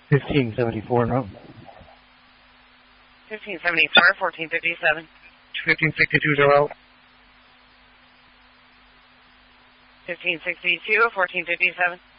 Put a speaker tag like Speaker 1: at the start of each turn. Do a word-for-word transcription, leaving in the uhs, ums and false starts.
Speaker 1: fifteen seventy-four, no.
Speaker 2: fifteen seventy-four, fourteen fifty-seven.
Speaker 3: fifteen sixty-two, zero out.
Speaker 2: fifteen sixty-two, fourteen fifty-seven.